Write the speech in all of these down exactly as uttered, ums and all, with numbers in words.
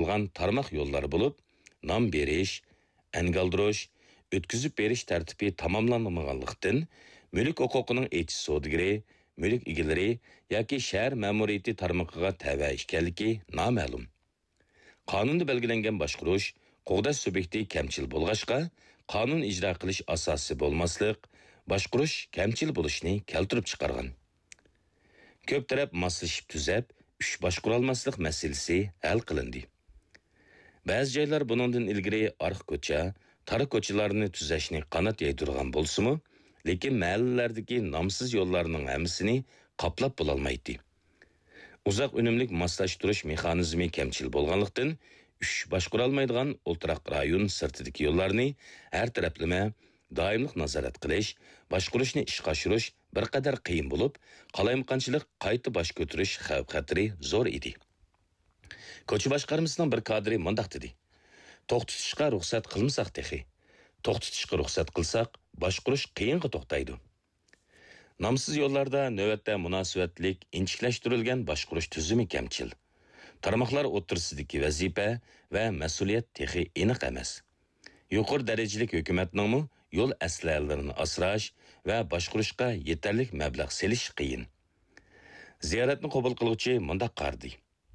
qo'yilgan tarmoq yo'llari bo'lib, nom berish, engaldirish, o'tkazib berish tartibi tamomlanmaganlikdan mulk huquqining etish sodgiri, mulk egalari yoki shahar ma'muriyati tarmoqiga tava ekanligi noma'lum. Qonunda belgilangan boshqarish, qo'g'dash subyekti kamchil bo'lg'achqa, qonun ijro qilish asosi bo'lmaslik, boshqarish kamchil bo'lishni keltirib chiqargan. Ko'p taraf moslashib tuzab, uch boshqara olmaslik masalasi hal qilindi. Ba'zi joylar buningdan ilgari arq ko'cha, tara ko'chalarni tuzashni qanot yaydirgan bo'lsa-mu, lekin mahallalardagi nomsiz yo'llarning hammasini qoplab bo'lolmaydi. Uzoq unumlik moslashtirish mexanizmi kamchil bo'lganlikdan uch boshqara olmaydigan o'ltiraq rayon sirtidagi yo'llarni har taraflama doimlik nazorat qilish, boshqarishni ishga oshirish bir qadar qiyin bo'lib, qalayimqanchilik qayta bosh ko'tarish xavf-xatari zo'r edi. Ko'cha boshqarmasining bir kadri mundaq dedi: "To'xtatishga ruxsat qilmasak texi, to'xtatishga ruxsat qilsak, boshqarish qiyinga to'xtaydi." Nomsiz yo'llarda navbatda munosabatlik inchiklashtirilgan boshqarish tuzumi kamchil. Tarmoqlar o'tirsidagi vazifa va mas'uliyat texi aniq emas. Yuqori darajalik hukumatning yo'l aslalarini asrash va boshqarishga yetarli mablag' selish qiyin. Ziyoratni qabul qiluvchi mundaq qardi: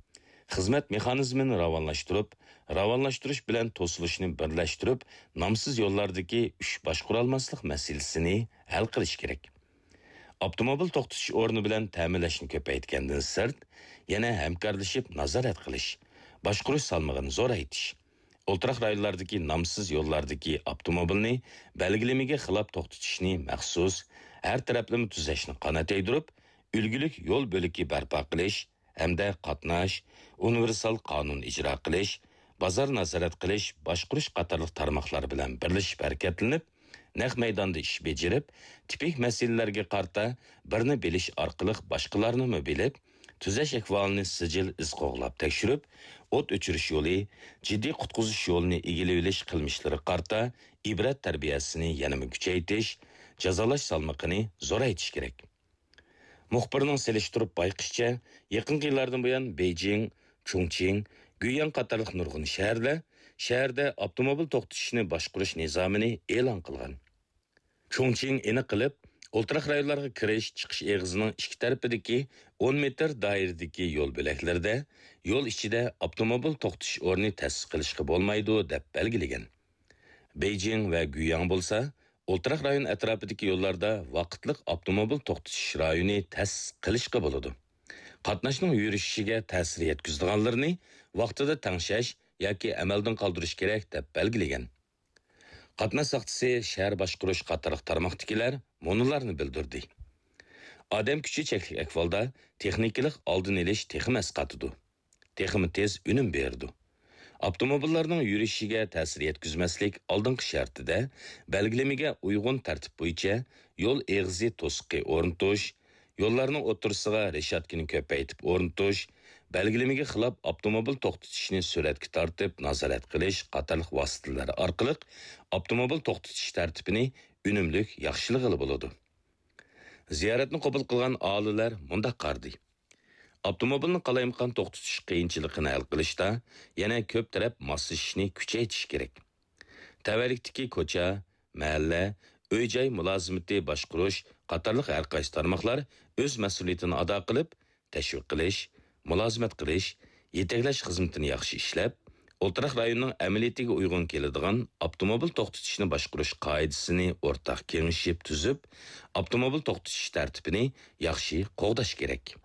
xizmat mexanizmini ravonlashtirib, ravonlashtirish bilan to'silishni birlashtirib, nomsiz yo'llardagi uch boshqara olmaslik masalasini hal qilish kerak. Avtomobil to'xtatish o'rni bilan ta'minlashni ko'paytgandan sirt, yana hamkorlashib nazorat qilish, boshqarish salmog'ini zo'raytish, o'ltiraq rayonlardagi nomsiz yo'llardagi avtomobilni belgilamaga xilof to'xtatishni maxsus har taraflama tuzashni qanot yaydirib, ulgulik yo'l bo'liki barpo qilish hamda qatnash, universal qonun ijro qilish, bozor nazorat qilish, boshqarish qatorliq tarmoqlar bilan birlashib harakatlanib, naq maydonda ish bejerib, tipik masalalarga qarta birni bilish orqali boshqalarni bilib, tuzash ahvolini sijil iz qo'g'lab tekshirib, o't o'chirish yo'li, jiddiy qutqizish yo'lini egilib olish qilmishlari qarta ibrat tarbiyasini yanada kuchaytirish, jazolash salmoqini zo'raytish kerak. Muxbirning selishtirib bayqishcha, yaqinqi yillardan buyon Beijing, Chongqing, Guyan qatorliq nurg'un shaharlar shaharda avtomobil to'xtatishni boshqarish nizomini e'lon qilgan. Chongqing aniq qilib, o'ltiraq rayonlarga kirish, chiqish eg'izining ikki tarafidagi o'n metr doiradagi yo'l bo'laklarida yo'l ichida avtomobil to'xtatish o'rni ta'sis qilishga bo'lmaydi deb belgilagan. Beijing va Guyan bo'lsa, o'ltiraq rayon atrofidagi yo'llarda vaqtliq avtomobil to'xtatish rayoni ta'sis qilishga bo'ladi. Qatnashning yurishiga ta'sir yetkazganlarni vaqtida tangshash yoki amaldan qoldirish kerak deb belgilagan. Qatnash soqchisi shahar boshqarish qatorliq tarmoqdagilar monolarni bildirdi. Odam kuchi cheklik ahvolda texnikalik oldin olish texim asqatidi. Texim tez unum berdi. Avtomobillarning yurishiga ta'sir yetkazmaslik oldingi shartida belgilamaga uyg'un tartib bo'yicha yo'l eg'izi to'siqi o'rnatish, yo'llarning o'tirisiga reshatkini ko'paytib o'rnatish, belgilamaga xilof avtomobil to'xtatishni suratga tortib nazorat qilish qatorliq vositalar orqali avtomobil to'xtatish tartibini unumlik yaxshilig'i bo'ladi. Ziyoratni qabul qilgan olilar mundaq qardi: avtomobilni qalayimqan to'xtatish qiyinchiligini hal qilishda yana ko'p taraf moslashishni kuchaytirish kerak. Tavallikdagi ko'cha, mahalla, uy-joy mulozimati boshqarish qatorliq har qaysi tarmoqlar o'z mas'uliyatini ado qilib, tashviq qilish, mulozimat qilish, yetaklash xizmatini yaxshi ishlab, o'ltiraq rayonning amaliyatiga uyg'un keladigan avtomobil to'xtatishni boshqarish qoidasini o'rtaq kengashib tuzib, avtomobil to'xtatish tartibini yaxshi qo'g'dash kerak.